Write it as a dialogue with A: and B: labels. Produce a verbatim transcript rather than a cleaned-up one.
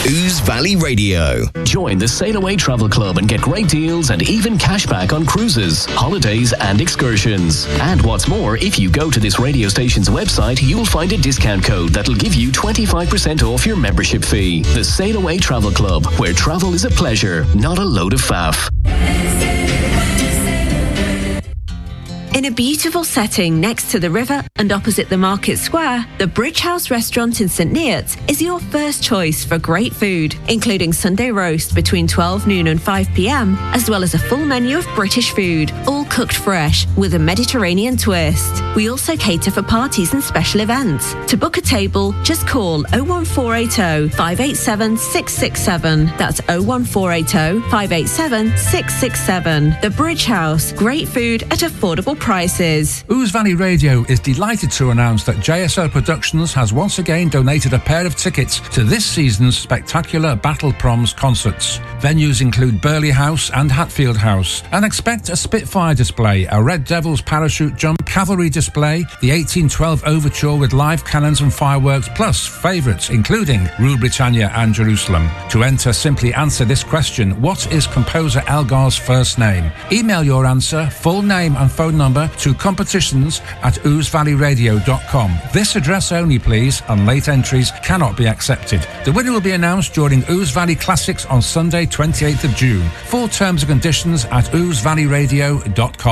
A: Ouse Valley Radio.
B: Join the Sail Away Travel Club and get great deals and even cashback on cruises, holidays and excursions. And what's more, if you go to this radio station's website, you'll find a discount code that'll give you twenty-five percent off your membership fee. The Sail Away Travel Club, where travel is a pleasure, not a load of faff.
C: In a beautiful setting next to the river and opposite the market square, the Bridge House restaurant in St Neots is your first choice for great food, including Sunday roast between twelve noon and five p m, as well as a full menu of British food, all cooked fresh with a Mediterranean twist. We also cater for parties and special events. To book a table, just call oh one four eight oh, five eight seven, six six seven. That's oh one four eight oh, five eight seven, six six seven. The Bridge House, great food at affordable prices.
D: Ouse Valley Radio is delighted to announce that J S O Productions has once again donated a pair of tickets to this season's spectacular Battle Proms concerts. Venues include Burley House and Hatfield House, and expect a Spitfire display, a Red Devils parachute jump, cavalry display, the eighteen twelve overture with live cannons and fireworks, plus favourites including Rule Britannia and Jerusalem. To enter, simply answer this question: what is composer Elgar's first name? Email your answer, full name and phone number to competitions at ouse valley radio dot com. This address only, please, and late entries cannot be accepted. The winner will be announced during Ouse Valley Classics on Sunday, twenty-eighth of June. Full terms and conditions at ouse valley radio dot com.